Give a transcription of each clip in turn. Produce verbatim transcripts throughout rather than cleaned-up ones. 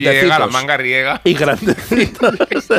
Llega la manga riega. Y grandecitos.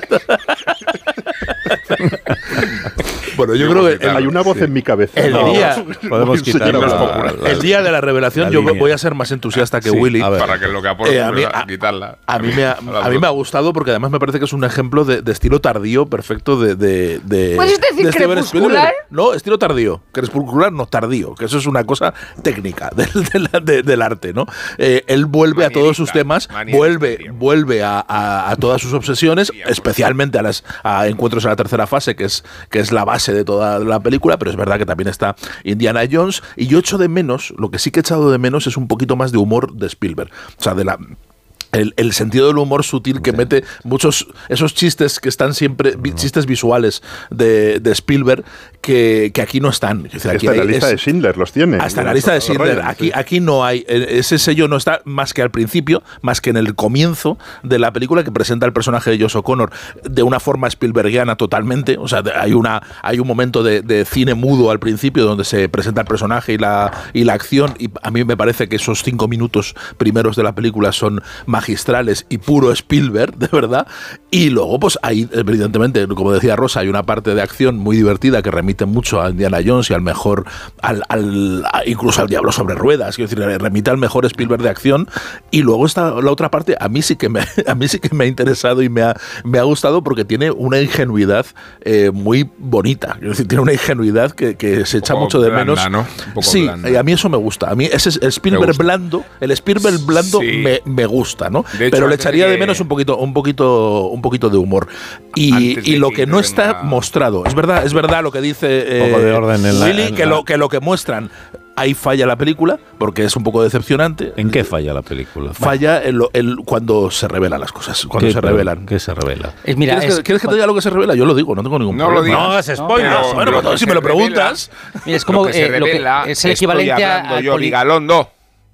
Bueno, yo, yo creo que el, hay una voz sí. en mi cabeza. El no, día, podemos quitar la, la, la, el día de la revelación, la yo línea. voy a ser más entusiasta que sí, Willy. Para que lo que aporte eh, a, mí, a, quitarla. A mí, me ha, a mí me ha gustado porque además me parece que es un ejemplo de, de estilo tardío perfecto de. de, de ¿Puedes decir de crepuscular? No, estilo tardío. Crepuscular no, tardío. Que eso es una cosa técnica del, de de, del arte, ¿no? Eh, él vuelve manierista, a todos sus temas, vuelve, vuelve a, a, a todas sus obsesiones, especialmente a las a encuentros en la tercera fase, que es, que es la base de toda la película, pero es verdad que también está Indiana Jones, y yo echo de menos, lo que sí que he echado de menos es un poquito más de humor de Spielberg, o sea, de la... El, el sentido del humor sutil que sí. mete muchos esos chistes que están siempre vi, chistes visuales de, de Spielberg que, que aquí no están. Es decir, aquí hasta la lista es, de Schindler los tiene. Hasta la lista de Schindler. Ryan, aquí, sí. aquí no hay. Ese sello no está más que al principio, más que en el comienzo de la película, que presenta el personaje de Josh O'Connor de una forma spielbergiana totalmente. O sea, hay una hay un momento de, de cine mudo al principio donde se presenta el personaje y la, y la acción, y a mí me parece que esos cinco minutos primeros de la película son más magistrales y puro Spielberg, de verdad. Y luego, pues ahí, evidentemente, como decía Rosa, hay una parte de acción muy divertida que remite mucho a Indiana Jones y al mejor, al, al a, incluso al Diablo sobre ruedas, quiero decir, remite al mejor Spielberg de acción. Y luego está la otra parte, a mí sí que me, a mí sí que me ha interesado y me ha, me ha gustado porque tiene una ingenuidad eh, muy bonita. Quiero decir, tiene una ingenuidad que, que se echa mucho de blanda, menos. ¿no? Un poco sí, blanda. Y a mí eso me gusta. A mí ese es el Spielberg blando, el Spielberg blando sí. me, me gusta, ¿no? De hecho, pero le echaría que... de menos un poquito, un poquito, un poquito de humor. Y, y lo que, que no está una... mostrado, es verdad, es verdad lo que dice eh, un poco de orden en la, Willy, en que la... lo que lo que muestran. Ahí falla la película, porque es un poco decepcionante. ¿En qué falla la película? Falla en lo, en cuando se revelan las cosas, cuando se revelan. ¿Qué se revela? Eh, mira, ¿Quieres, es, que, ¿Quieres que te diga lo que se revela? Yo lo digo, no tengo ningún no problema. Lo no hagas spoilers. No, bueno, bueno, si me lo preguntas. Revela, mira, es como lo que se eh, revela, lo que es el equivalente a yo, Vigalondo.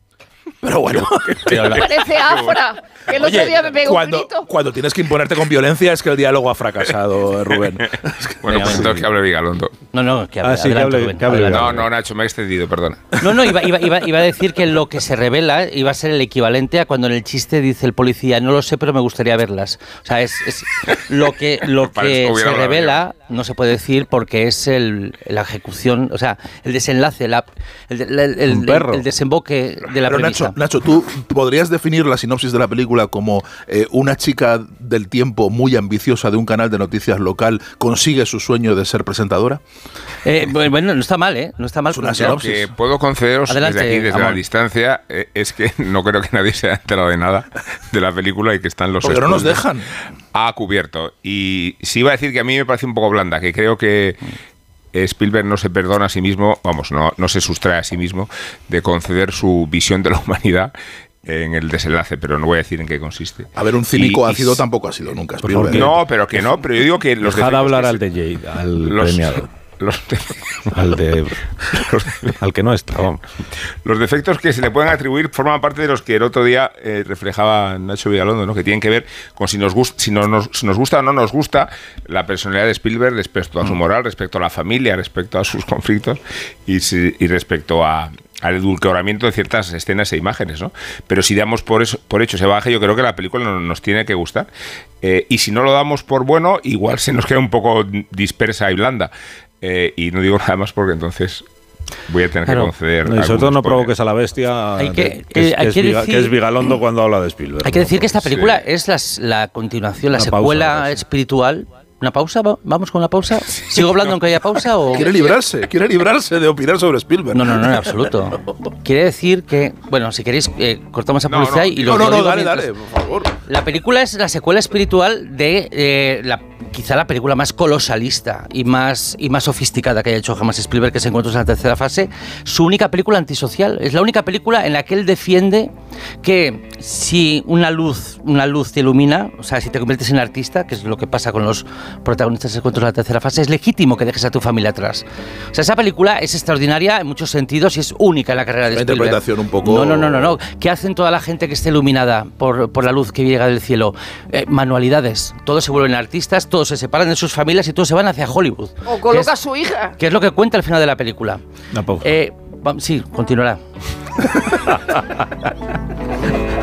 Pero bueno, parece Afra. Que el otro Oye, día me pegó cuando, un grito. Cuando tienes que imponerte con violencia es que el diálogo ha fracasado, Rubén. Bueno, pues entonces que hable Vigalondo. No, no, que hable. Ah, sí, adelante, que hable, Rubén, que hable no, no, Nacho, me he extendido, perdona. No, no, iba, iba, iba, iba a decir que lo que se revela iba a ser el equivalente a cuando en el chiste dice el policía, no lo sé, pero me gustaría verlas. O sea, es, es lo que, lo que se revela no se puede decir porque es el, la ejecución, o sea, el desenlace, la, el, el, el, el, el desemboque de la pero premisa. Nacho, Nacho, ¿tú podrías definir la sinopsis de la película como eh, una chica del tiempo muy ambiciosa de un canal de noticias local consigue su sueño de ser presentadora? Eh, bueno, no está mal, ¿eh? No está mal. Es una Lo que puedo concederos Adelante, desde aquí, desde amor. la distancia, eh, es que no creo que nadie se haya enterado de nada de la película y que están los Porque no nos dejan. Ha cubierto. Y sí iba a decir que a mí me parece un poco blanda, que creo que Spielberg no se perdona a sí mismo, vamos, no, no se sustrae a sí mismo de conceder su visión de la humanidad en el desenlace, pero no voy a decir en qué consiste. A ver, un cínico y, ácido y, tampoco ha sido nunca. No, pero que no, pero yo digo que los Dejad hablar se, al de Jade, al los, premiado. Los, al, de, los, al que no está, vamos. Los defectos que se le pueden atribuir forman parte de los que el otro día eh, reflejaba Nacho Vigalondo, ¿no? Que tienen que ver con si nos, gusta, si, no, nos, si nos gusta o no nos gusta la personalidad de Spielberg respecto a su moral, respecto a la familia, respecto a sus conflictos y, si, y respecto a al edulcoramiento de ciertas escenas e imágenes, ¿no? Pero si damos por eso, por hecho ese bagaje, yo creo que la película no, nos tiene que gustar. Eh, y si no lo damos por bueno, igual se nos queda un poco dispersa y blanda. Eh, y no digo nada más porque entonces voy a tener claro. que conceder. No, y sobre todo no provoques a la bestia hay que, de, que, es, hay que, que, es decir, que es Vigalondo cuando habla de Spielberg. Hay que decir ¿no? que esta película sí. es las, la continuación, la una secuela pausa, espiritual. ¿Una pausa? ¿Vamos con una pausa? ¿Sigo hablando aunque haya pausa? O... Quiere librarse, quiere librarse de opinar sobre Spielberg. No, no, no, en absoluto. Quiere decir que, bueno, si queréis, eh, cortamos a publicidad no, no, y no, lo no, no, digo dale, mientras... dale, por favor. La película es la secuela espiritual de eh, la, quizá la película más colosalista y más, y más sofisticada que haya hecho jamás Spielberg, que se encuentra en la tercera fase. Su única película antisocial. Es la única película en la que él defiende que si una luz, una luz te ilumina, o sea, si te conviertes en artista, que es lo que pasa con los protagonistas de encuentros en la tercera fase, es legítimo que dejes a tu familia atrás. O sea, esa película es extraordinaria en muchos sentidos y es única en la carrera de Una Spielberg. interpretación un poco... No, no, no, no, no. ¿Qué hacen toda la gente que esté iluminada por, por la luz que llega del cielo? Eh, manualidades. Todos se vuelven artistas, todos se separan de sus familias y todos se van hacia Hollywood. O coloca es, a su hija. Que es lo que cuenta al final de la película. Una pausa. Eh, sí, continuará.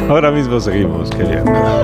Ahora mismo seguimos, qué bien.